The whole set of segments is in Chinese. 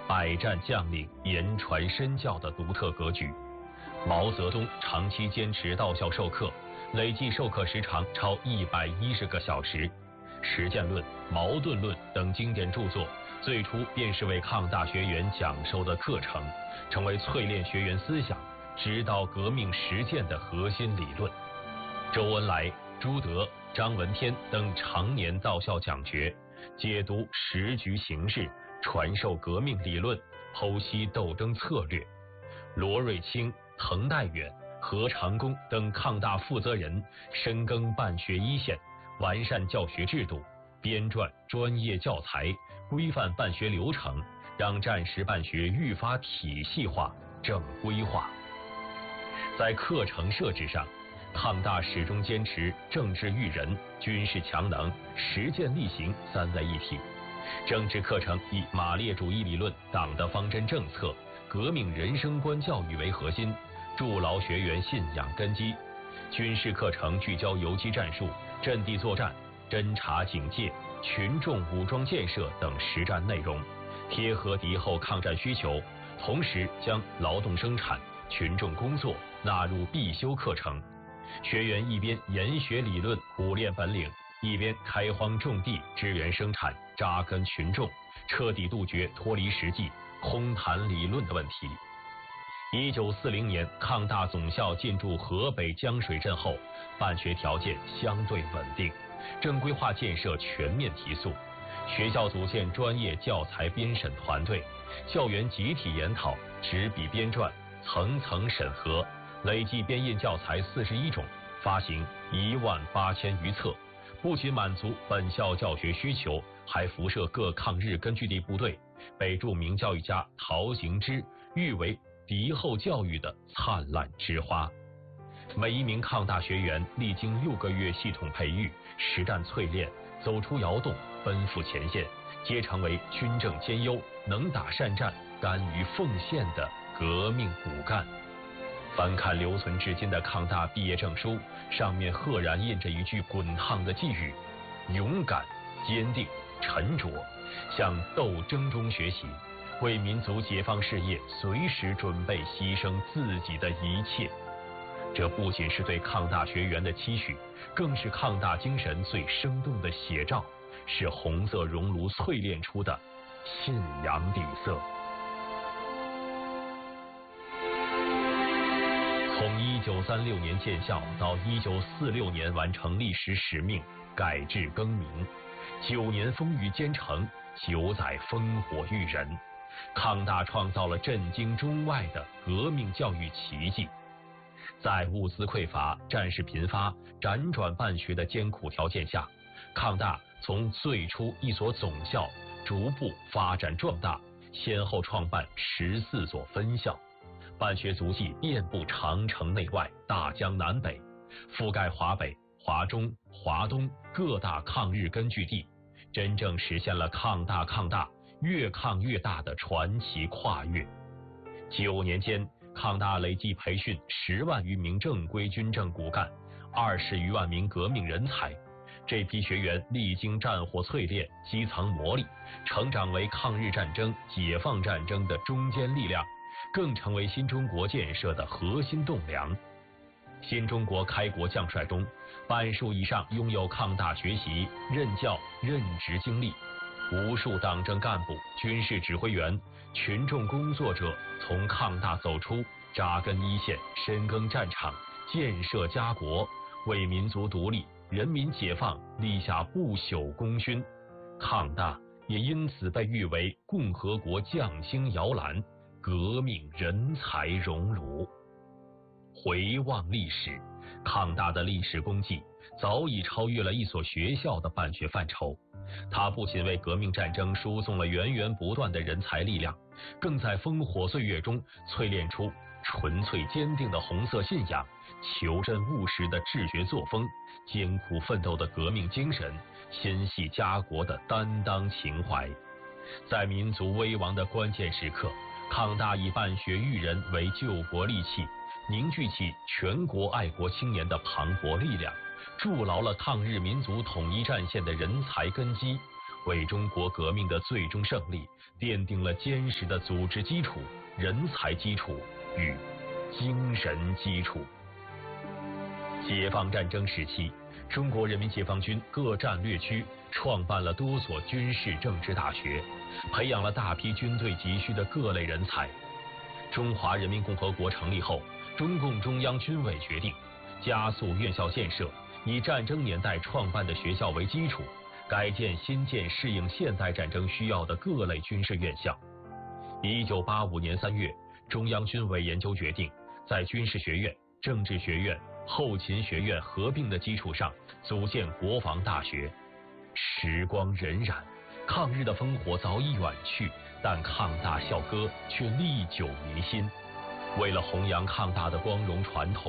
百战将领言传身教的独特格局。毛泽东长期坚持到校授课，累计授课时长超110个小时。实践论、矛盾论等经典著作，最初便是为抗大学员讲授的课程，成为淬炼学员思想、指导革命实践的核心理论。周恩来、朱德、张闻天等常年到校讲学，解读时局形势，传授革命理论，剖析斗争策略。罗瑞卿、滕代远、何长工等抗大负责人深耕办学一线，完善教学制度，编撰专业教材，规范办学流程，让战时办学愈发体系化、正规化。在课程设置上，抗大始终坚持政治育人、军事强能、实践力行三在一体。政治课程以马列主义理论、党的方针政策、革命人生观教育为核心，筑牢学员信仰根基。军事课程聚焦游击战术、阵地作战、侦察警戒、群众武装建设等实战内容，贴合敌后抗战需求，同时将劳动生产、群众工作纳入必修课程。学员一边研学理论、苦练本领，一边开荒种地、支援生产、扎根群众，彻底杜绝脱离实际、空谈理论的问题。1940年，抗大总校进驻河北江水镇后，办学条件相对稳定，正规化建设全面提速。学校组建专业教材编审团队，校园集体研讨、执笔编撰、层层审核，累计编印教材41种，发行18000余册。不仅满足本校教学需求，还辐射各抗日根据地部队，被著名教育家陶行知誉为敌后教育的灿烂之花。每一名抗大学员历经6个月系统培育、实战淬炼，走出窑洞，奔赴前线，皆成为军政兼优、能打善战、甘于奉献的革命骨干。翻看留存至今的抗大毕业证书，上面赫然印着一句滚烫的寄语：勇敢、坚定、沉着，向斗争中学习，为民族解放事业随时准备牺牲自己的一切。这不仅是对抗大学员的期许，更是抗大精神最生动的写照，是红色熔炉淬炼出的信仰底色。从1936年建校到1946年完成历史使命，改制更名，9年风雨兼程，9载烽火育人，抗大创造了震惊中外的革命教育奇迹。在物资匮乏、战事频发、辗转办学的艰苦条件下，抗大从最初一所总校逐步发展壮大，先后创办14所分校，办学足迹遍布长城内外、大江南北，覆盖华北、华中、华东各大抗日根据地，真正实现了抗大越抗越大的传奇跨越。9年间，抗大累计培训10万余名正规军政骨干，20余万名革命人才。这批学员历经战火淬炼、基层磨砺，成长为抗日战争、解放战争的中坚力量，更成为新中国建设的核心栋梁。新中国开国将帅中，半数以上拥有抗大学习、任教、任职经历。无数党政干部、军事指挥员、群众工作者从抗大走出，扎根一线，深耕战场，建设家国，为民族独立、人民解放立下不朽功勋。抗大也因此被誉为共和国将星摇篮、革命人才熔炉。回望历史，抗大的历史功绩早已超越了一所学校的办学范畴。它不仅为革命战争输送了源源不断的人才力量，更在烽火岁月中淬炼出纯粹坚定的红色信仰、求真务实的治学作风、艰苦奋斗的革命精神、心系家国的担当情怀。在民族危亡的关键时刻，抗大以办学育人为救国利器，凝聚起全国爱国青年的磅礴力量，筑牢了抗日民族统一战线的人才根基，为中国革命的最终胜利奠定了坚实的组织基础、人才基础与精神基础。解放战争时期，中国人民解放军各战略区创办了多所军事政治大学，培养了大批军队急需的各类人才。中华人民共和国成立后，中共中央军委决定加速院校建设，以战争年代创办的学校为基础，改建新建适应现代战争需要的各类军事院校。1985年3月，中央军委研究决定，在军事学院、政治学院、后勤学院合并的基础上，组建国防大学。时光荏苒，抗日的烽火早已远去，但抗大校歌却历久弥新。为了弘扬抗大的光荣传统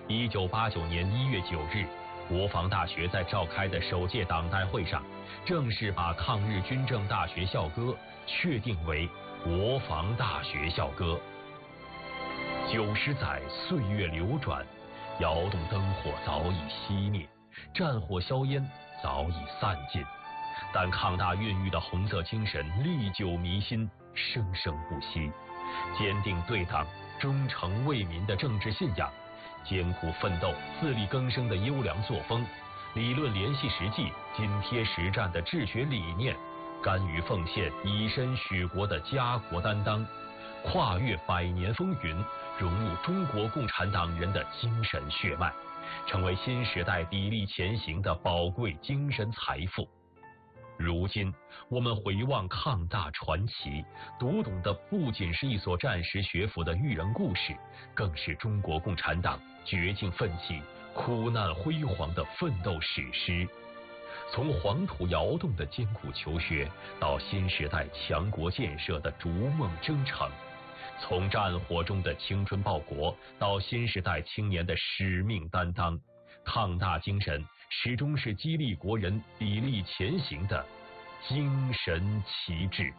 ，1989年1月9日，国防大学在召开的首届党代会上，正式把抗日军政大学校歌确定为国防大学校歌。90载岁月流转，窑洞灯火早已熄灭，战火硝烟早已散尽，但抗大孕育的红色精神历久弥新，生生不息。坚定对党、忠诚为民的政治信仰，艰苦奋斗、自力更生的优良作风，理论联系实际、紧贴实战的治学理念，甘于奉献、以身许国的家国担当，跨越100年风云，融入中国共产党人的精神血脉，成为新时代砥砺前行的宝贵精神财富。如今我们回望抗大传奇，读懂的不仅是一所战时学府的育人故事，更是中国共产党绝境奋起、苦难辉煌的奋斗史诗。从黄土窑洞的艰苦求学，到新时代强国建设的逐梦征程，从战火中的青春报国，到新时代青年的使命担当，抗大精神始终是激励国人砥砺前行的精神旗帜。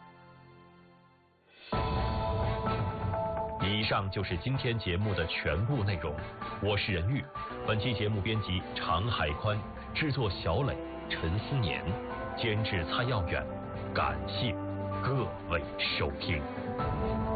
以上就是今天节目的全部内容，我是任玉，本期节目编辑常海宽，制作小磊、陈思年，监制蔡耀远，感谢各位收听。